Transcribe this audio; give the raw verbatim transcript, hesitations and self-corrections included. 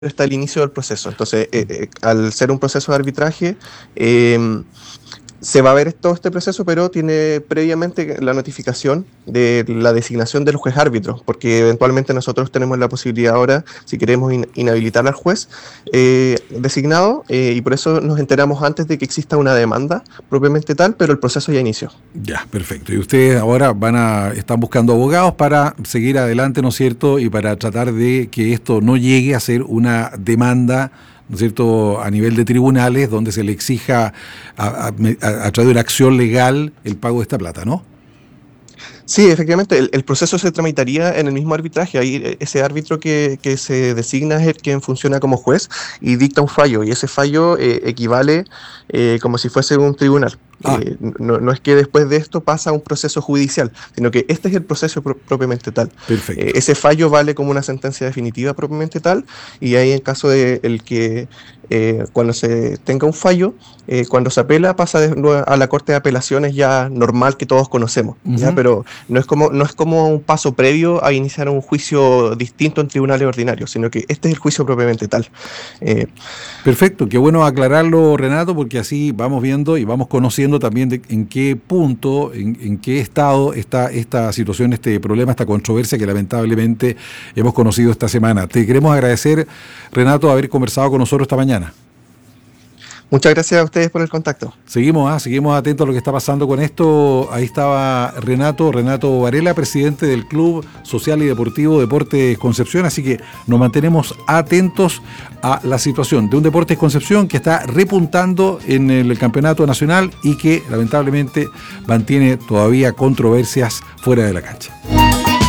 está el inicio del proceso. Entonces, eh, eh, al ser un proceso de arbitraje, eh, se va a ver todo este proceso, pero tiene previamente la notificación de la designación del juez árbitro, porque eventualmente nosotros tenemos la posibilidad ahora, si queremos in inhabilitar al juez eh, designado, eh, y por eso nos enteramos antes de que exista una demanda propiamente tal, pero el proceso ya inició. Ya, perfecto. Y ustedes ahora van a están buscando abogados para seguir adelante, ¿no es cierto? Y para tratar de que esto no llegue a ser una demanda, ¿no es cierto?, a nivel de tribunales, donde se le exija a, a, a, a través de una acción legal el pago de esta plata, ¿no? Sí, efectivamente, el, el proceso se tramitaría en el mismo arbitraje. Ahí ese árbitro que, que se designa es el quien funciona como juez y dicta un fallo, y ese fallo eh, equivale eh, como si fuese un tribunal. Ah. Eh, no, no es que después de esto pasa un proceso judicial, sino que este es el proceso pro propiamente tal. Perfecto. Eh, ese fallo vale como una sentencia definitiva propiamente tal, y ahí en caso de el que eh, cuando se tenga un fallo, eh, cuando se apela pasa de, a la Corte de Apelaciones ya normal que todos conocemos, uh-huh. ¿ya? Pero no es como no es como un paso previo a iniciar un juicio distinto en tribunales ordinarios, sino que este es el juicio propiamente tal. Eh, Perfecto, qué bueno aclararlo, Renato, porque así vamos viendo y vamos conociendo también de en qué punto, en, en qué estado está esta situación, este problema, esta controversia que lamentablemente hemos conocido esta semana. Te queremos agradecer, Renato, haber conversado con nosotros esta mañana. Muchas gracias a ustedes por el contacto. Seguimos, ¿ah? seguimos atentos a lo que está pasando con esto. Ahí estaba Renato, Renato Varela, presidente del Club Social y Deportivo Deportes Concepción, así que nos mantenemos atentos a la situación de un Deportes Concepción que está repuntando en el campeonato nacional y que lamentablemente mantiene todavía controversias fuera de la cancha.